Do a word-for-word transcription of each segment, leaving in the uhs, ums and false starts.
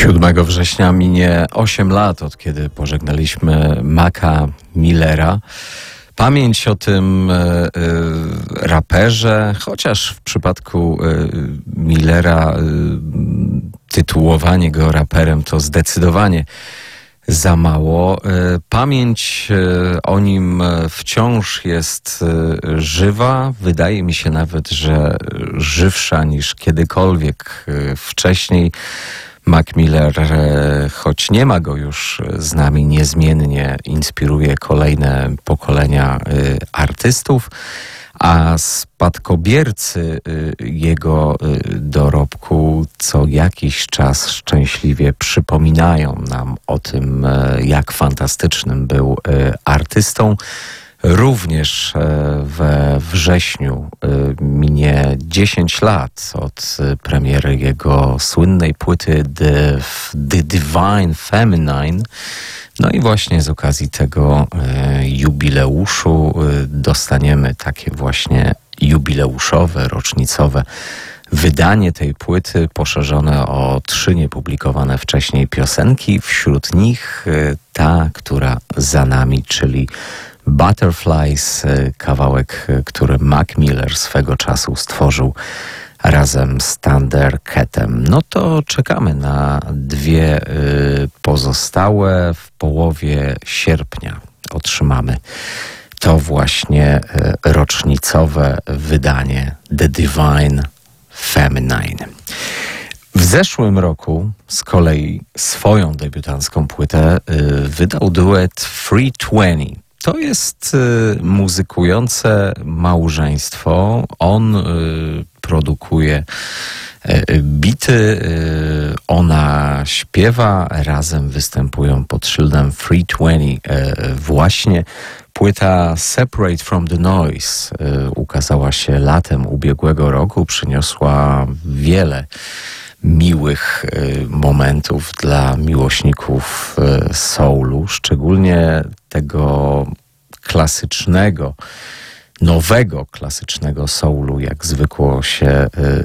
siódmego września minie osiem lat, od kiedy pożegnaliśmy Maca Millera. Pamięć o tym y, y, raperze, chociaż w przypadku y, Millera y, tytułowanie go raperem to zdecydowanie za mało. Y, pamięć y, o nim wciąż jest y, żywa. Wydaje mi się nawet, że żywsza niż kiedykolwiek y, wcześniej. Mac Miller, choć nie ma go już z nami, niezmiennie inspiruje kolejne pokolenia y, artystów, a spadkobiercy y, jego y, dorobku co jakiś czas szczęśliwie przypominają nam o tym, y, jak fantastycznym był y, artystą. Również we wrześniu minie dziesięć lat od premiery jego słynnej płyty The, The Divine Feminine. No i właśnie z okazji tego jubileuszu dostaniemy takie właśnie jubileuszowe, rocznicowe wydanie tej płyty, poszerzone o trzy niepublikowane wcześniej piosenki. Wśród nich ta, która za nami, czyli Butterflies, kawałek, który Mac Miller swego czasu stworzył razem z Thundercatem. No to czekamy na dwie y, pozostałe. W połowie sierpnia otrzymamy to właśnie y, rocznicowe wydanie The Divine Feminine. W zeszłym roku z kolei swoją debiutancką płytę y, wydał duet Free dwadzieścia. To jest y, muzykujące małżeństwo. On y, produkuje y, bity, y, ona śpiewa, razem występują pod szyldem Free dwadzieścia. Y, właśnie płyta Separate from the Noise y, ukazała się latem ubiegłego roku, przyniosła wiele miłych y, momentów dla miłośników y, soulu, szczególnie tego klasycznego, nowego klasycznego soulu, jak zwykło się y,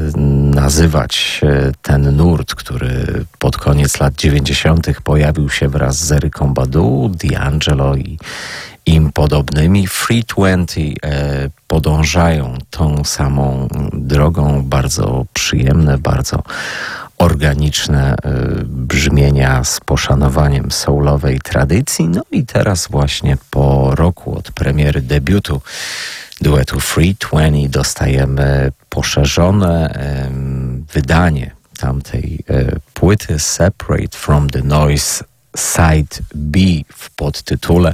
nazywać y, ten nurt, który pod koniec lat dziewięćdziesiątych pojawił się wraz z Eryką Badu, D'Angelo i im podobnymi. Free dwadzieścia e, podążają tą samą drogą, bardzo przyjemne, bardzo organiczne e, brzmienia z poszanowaniem soulowej tradycji. No i teraz właśnie po roku od premiery debiutu duetu Free dwadzieścia dostajemy poszerzone e, wydanie tamtej e, płyty Separate from the Noise Side B w podtytule,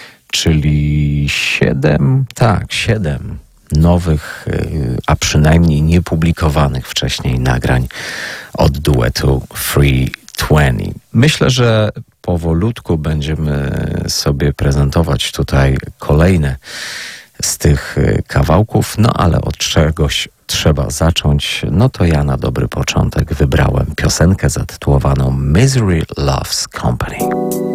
czyli siedem, tak, siedem nowych, a przynajmniej niepublikowanych wcześniej nagrań od duetu Free dwadzieścia. Myślę, że powolutku będziemy sobie prezentować tutaj kolejne z tych kawałków, no ale od czegoś trzeba zacząć. No to ja na dobry początek wybrałem piosenkę zatytułowaną Misery Loves Company.